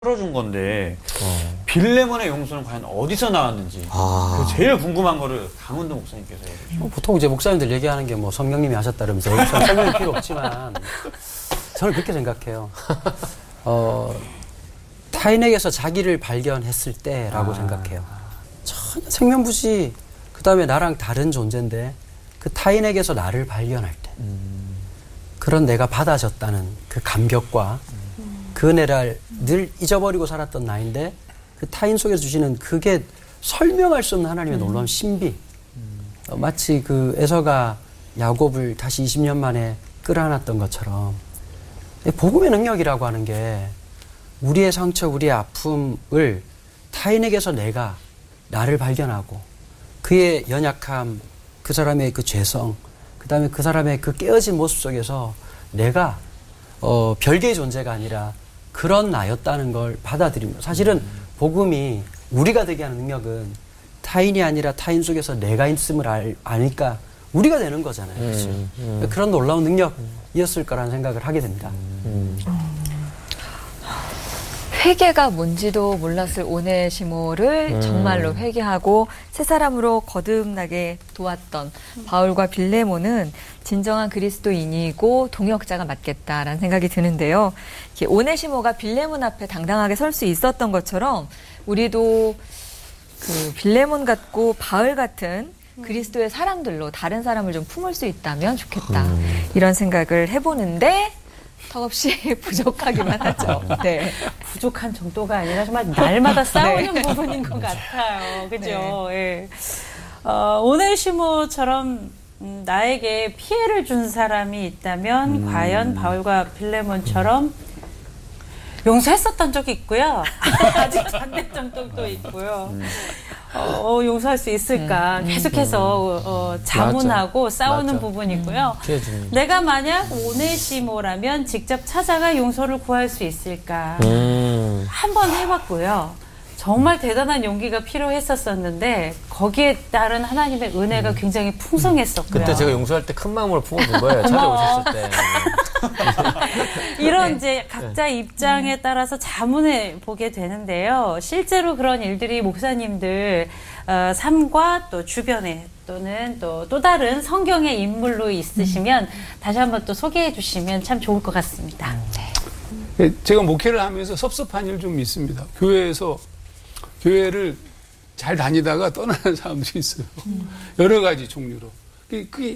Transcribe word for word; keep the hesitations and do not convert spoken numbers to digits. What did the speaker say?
풀어준 건데 어. 빌레몬의 용서는 과연 어디서 나왔는지 아. 그 제일 궁금한 거를 강은도 목사님께서 해주시죠. 보통 이제 목사님들 얘기하는 게 뭐 성령님이 하셨다면서 설명이 필요 없지만 저는 그렇게 생각해요. 어, 타인에게서 자기를 발견했을 때라고 아. 생각해요. 전혀 생면부시 그 다음에 나랑 다른 존재인데 그 타인에게서 나를 발견할 때 음. 그런 내가 받아졌다는 그 감격과 음. 그 은혜를 늘 잊어버리고 살았던 나인데 그 타인 속에서 주시는 그게 설명할 수 없는 하나님의 음. 놀라운 신비. 음. 어, 마치 그 에서가 야곱을 다시 이십 년 만에 끌어안았던 것처럼 복음의 능력이라고 하는 게 우리의 상처, 우리의 아픔을 타인에게서 내가 나를 발견하고 그의 연약함, 그 사람의 그 죄성, 그 다음에 그 사람의 그 깨어진 모습 속에서 내가 어, 별개의 존재가 아니라 그런 나였다는 걸 받아들입니다. 사실은 음. 복음이 우리가 되게 하는 능력은 타인이 아니라 타인 속에서 내가 있음을 알, 아니까 우리가 되는 거잖아요. 그렇죠? 음. 음. 그런 놀라운 능력이었을 거라는 생각을 하게 됩니다. 음. 회개가 뭔지도 몰랐을 오네시모를 음. 정말로 회개하고 새 사람으로 거듭나게 도왔던 음. 바울과 빌레몬은 진정한 그리스도인이고 동역자가 맞겠다라는 생각이 드는데요. 오네시모가 빌레몬 앞에 당당하게 설 수 있었던 것처럼 우리도 그 빌레몬 같고 바울 같은 그리스도의 사람들로 다른 사람을 좀 품을 수 있다면 좋겠다. 음. 이런 생각을 해보는데 턱없이 부족하기만 하죠. 네. 부족한 정도가 아니라 정말 날마다 싸우는 네. 부분인 것 같아요. 그죠? 네. 예. 어, 오네시모처럼 음, 나에게 피해를 준 사람이 있다면 음. 과연 바울과 빌레몬처럼 용서했었던 적이 있고요. 아직도 안 됐던 적도 있고요. 음. 어, 용서할 수 있을까. 음. 계속해서 음. 어, 자문하고 맞아. 싸우는 맞아. 부분이고요. 음. 내가 만약 오네시모라면 직접 찾아가 용서를 구할 수 있을까. 음. 한번 해봤고요. 정말 대단한 용기가 필요했었었는데 거기에 따른 하나님의 은혜가 음. 굉장히 풍성했었고요. 그때 제가 용서할 때 큰 마음으로 품어준 거예요. 찾아오셨을 때. 이런 이제 각자 입장에 따라서 자문해 보게 되는데요. 실제로 그런 일들이 목사님들 어, 삶과 또 주변에 또는 또, 또 다른 성경의 인물로 있으시면 다시 한번 또 소개해 주시면 참 좋을 것 같습니다. 네. 제가 목회를 하면서 섭섭한 일 좀 있습니다. 교회에서 교회를 잘 다니다가 떠나는 사람들이 있어요. 여러 가지 종류로. 그게